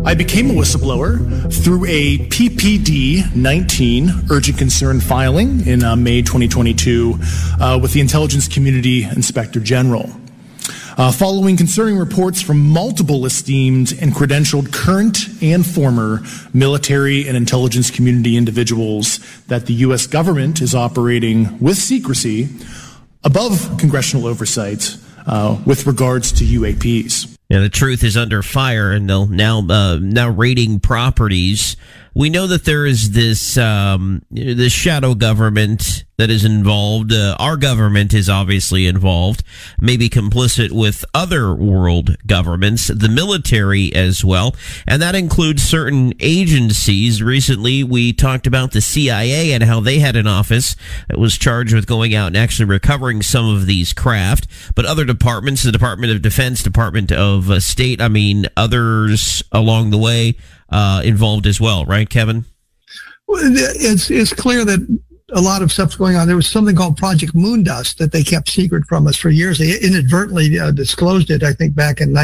I became a whistleblower through a PPD-19 urgent concern filing in May 2022 with the Intelligence Community Inspector General. Following concerning reports from multiple esteemed and credentialed current and former military and intelligence community individuals that the U.S. government is operating with secrecy above congressional oversight with regards to UAPs. Yeah, the truth is under fire, and they'll now raiding properties. We know that there is this shadow government that is involved. Our government is obviously involved, maybe complicit with other world governments, the military as well, and that includes certain agencies. Recently, we talked about the CIA and how they had an office that was charged with going out and actually recovering some of these craft, but other departments, the Department of Defense, Department of State, others along the way involved as well, right, Kevin? Well, it's clear that a lot of stuff's going on. There was something called Project Moondust that they kept secret from us for years. They inadvertently disclosed it, I think, back in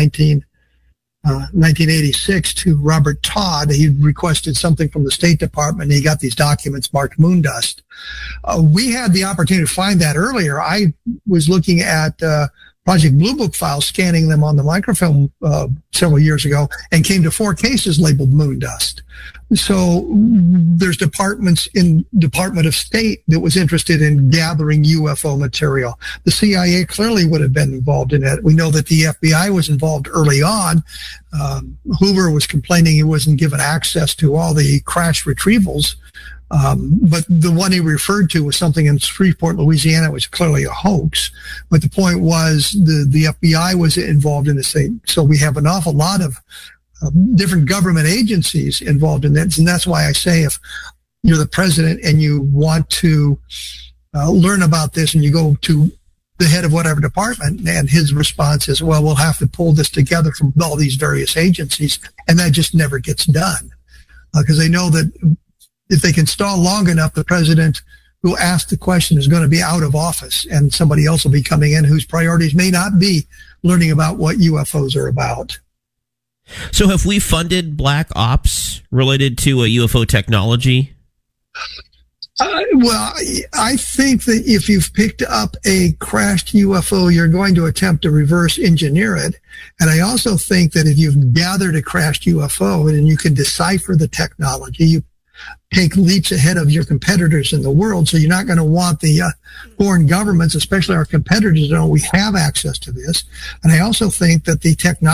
1986 to Robert Todd. He requested something from the State Department, and he got these documents marked Moondust. We had the opportunity to find that earlier. I was looking at Project Blue Book files, scanning them on the microfilm several years ago, and came to 4 cases labeled Moondust. So there's departments in Department of State that was interested in gathering UFO material. The CIA clearly would have been involved in it. We know that the FBI was involved early on. Hoover was complaining he wasn't given access to all the crash retrievals. But the one he referred to was something in Shreveport, Louisiana, which was clearly a hoax. But the point was the FBI was involved in this thing. So we have an awful lot of different government agencies involved in this. And that's why I say if you're the president and you want to learn about this and you go to the head of whatever department, and his response is, well, we'll have to pull this together from all these various agencies. And that just never gets done because they know that if they can stall long enough, the president who asked the question is going to be out of office and somebody else will be coming in whose priorities may not be learning about what UFOs are about. So have we funded black ops related to UFO technology? Well, I think that if you've picked up a crashed UFO, you're going to attempt to reverse engineer it. And I also think that if you've gathered a crashed UFO and you can decipher the technology, you take leaps ahead of your competitors in the world. So you're not going to want the foreign governments, especially our competitors, to know we have access to this. And I also think that the technology